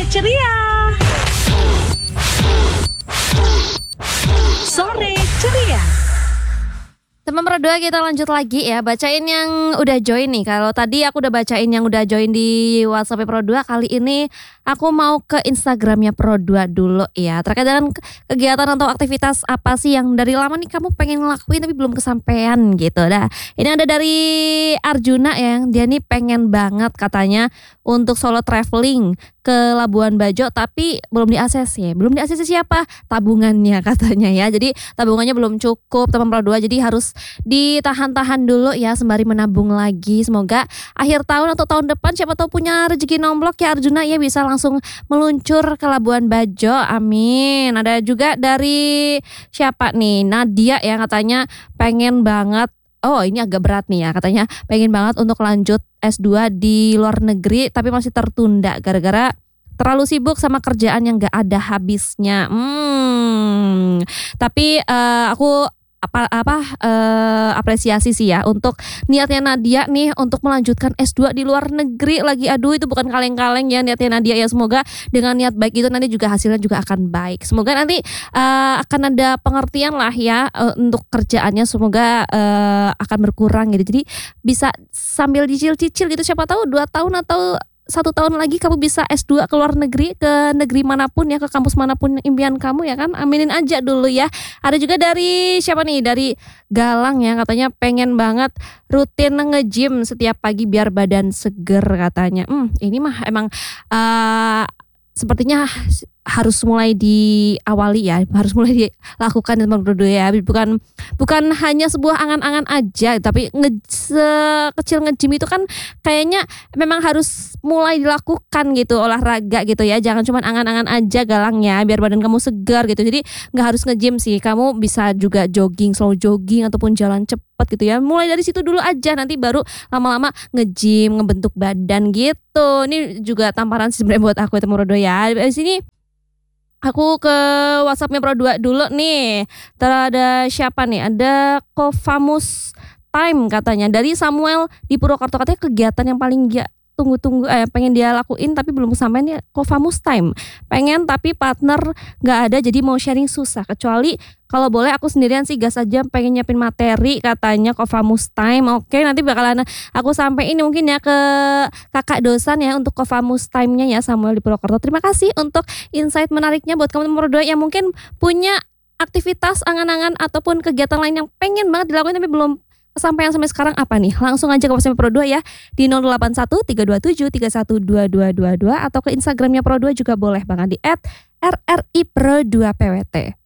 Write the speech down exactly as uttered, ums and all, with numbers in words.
ceria. Sore ceria. Teman Pro dua, kita lanjut lagi ya, bacain yang udah join nih. Kalau tadi aku udah bacain yang udah join di WhatsApp Pro dua, kali ini aku mau ke Instagramnya Pro dua dulu ya. Terkait dengan kegiatan atau aktivitas apa sih yang dari lama nih kamu pengen ngelakuin tapi belum kesampaian gitu. Nah, ini ada dari Arjuna ya, dia nih pengen banget katanya untuk solo traveling ke Labuan Bajo, tapi belum di A C C. Belum di A C C siapa? Tabungannya katanya ya. Jadi tabungannya belum cukup teman Pro dua, jadi harus ditahan-tahan dulu ya sembari menabung lagi. Semoga akhir tahun atau tahun depan siapa tahu punya rezeki nomblok ya Arjuna ya, bisa langsung meluncur ke Labuan Bajo. Amin. Ada juga dari siapa nih? Nadia yang katanya pengen banget, oh ini agak berat nih ya, katanya pengen banget untuk lanjut S dua di luar negeri tapi masih tertunda gara-gara terlalu sibuk sama kerjaan yang gak ada habisnya. Hmm, tapi uh, aku apa apa uh, apresiasi sih ya untuk niatnya Nadia nih untuk melanjutkan S dua di luar negeri lagi. Aduh, itu bukan kaleng-kaleng ya niatnya Nadia ya. Semoga dengan niat baik itu nanti juga hasilnya juga akan baik. Semoga nanti uh, akan ada pengertian lah ya uh, untuk kerjaannya, semoga uh, akan berkurang gitu. Jadi bisa sambil dicicil-cicil gitu, siapa tahu dua tahun atau satu tahun lagi kamu bisa S dua ke luar negeri, ke negeri manapun ya, ke kampus manapun impian kamu ya kan. Aminin aja dulu ya. Ada juga dari siapa nih, dari Galang ya, katanya pengen banget rutin nge-gym setiap pagi biar badan seger katanya. Hmm, ini mah emang uh, sepertinya harus mulai diawali ya, harus mulai dilakukan teman Pro dua ya. Bukan bukan hanya sebuah angan-angan aja, tapi nge, sekecil nge-gym itu kan kayaknya memang harus mulai dilakukan gitu, olahraga gitu ya. Jangan cuma angan-angan aja Galang ya, biar badan kamu segar gitu. Jadi nggak harus nge-gym sih, kamu bisa juga jogging, slow jogging ataupun jalan cepat gitu ya. Mulai dari situ dulu aja, nanti baru lama-lama nge-gym, ngebentuk badan gitu. Ini juga tamparan sebenarnya buat aku teman Pro dua ya. Di sini aku ke WhatsAppnya Pro dua dulu nih. Ada siapa nih? Ada Kofamus Time katanya dari Samuel di Purwokerto, katanya kegiatan yang paling dia tunggu-tunggu eh pengen dia lakuin tapi belum kesampaian ya. Kofamus Time pengen tapi partner nggak ada, jadi mau sharing susah. Kecuali kalau boleh aku sendirian sih gas aja, pengen nyiapin materi katanya Kofamus Time. Oke, nanti bakalan aku sampein mungkin ya ke kakak dosen ya untuk Kofamus Time-nya ya, Samuel di Purwokerto. Terima kasih untuk insight menariknya buat kamu teman dua yang mungkin punya aktivitas, angan-angan ataupun kegiatan lain yang pengen banget dilakuin tapi belum kesampaian sampai sekarang. Apa nih? Langsung aja ke WhatsApp Pro dua ya di nol delapan satu tiga dua tujuh tiga satu dua dua dua dua atau ke Instagramnya Pro dua juga boleh banget di et er er i pro dua p w t.